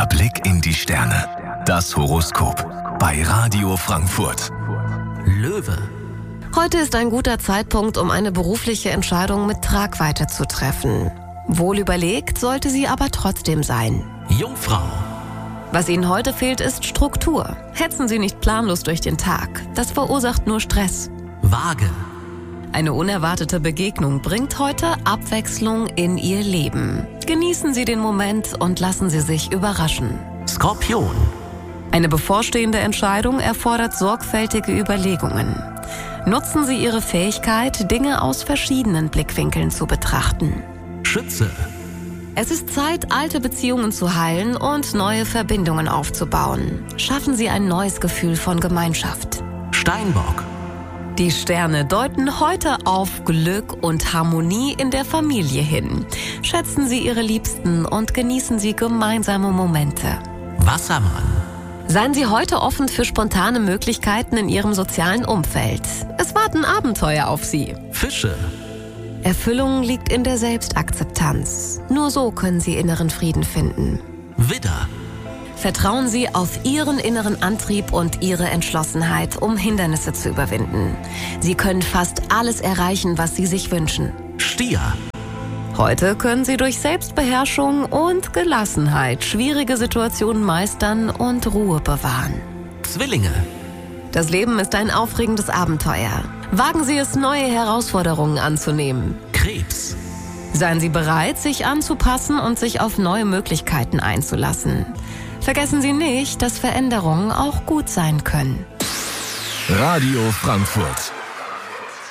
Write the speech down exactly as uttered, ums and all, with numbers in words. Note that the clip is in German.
Der Blick in die Sterne. Das Horoskop bei Radio Frankfurt. Löwe. Heute ist ein guter Zeitpunkt, um eine berufliche Entscheidung mit Tragweite zu treffen. Wohl überlegt sollte sie aber trotzdem sein. Jungfrau. Was Ihnen heute fehlt, ist Struktur. Hetzen Sie nicht planlos durch den Tag. Das verursacht nur Stress. Waage. Eine unerwartete Begegnung bringt heute Abwechslung in Ihr Leben. Genießen Sie den Moment und lassen Sie sich überraschen. Skorpion. Eine bevorstehende Entscheidung erfordert sorgfältige Überlegungen. Nutzen Sie Ihre Fähigkeit, Dinge aus verschiedenen Blickwinkeln zu betrachten. Schütze. Es ist Zeit, alte Beziehungen zu heilen und neue Verbindungen aufzubauen. Schaffen Sie ein neues Gefühl von Gemeinschaft. Steinbock. Die Sterne deuten heute auf Glück und Harmonie in der Familie hin. Schätzen Sie Ihre Liebsten und genießen Sie gemeinsame Momente. Wassermann. Seien Sie heute offen für spontane Möglichkeiten in Ihrem sozialen Umfeld. Es warten Abenteuer auf Sie. Fische. Erfüllung liegt in der Selbstakzeptanz. Nur so können Sie inneren Frieden finden. Widder. Vertrauen Sie auf Ihren inneren Antrieb und Ihre Entschlossenheit, um Hindernisse zu überwinden. Sie können fast alles erreichen, was Sie sich wünschen. Stier. Heute können Sie durch Selbstbeherrschung und Gelassenheit schwierige Situationen meistern und Ruhe bewahren. Zwillinge. Das Leben ist ein aufregendes Abenteuer. Wagen Sie es, neue Herausforderungen anzunehmen. Krebs. Seien Sie bereit, sich anzupassen und sich auf neue Möglichkeiten einzulassen. Vergessen Sie nicht, dass Veränderungen auch gut sein können. Radio Frankfurt.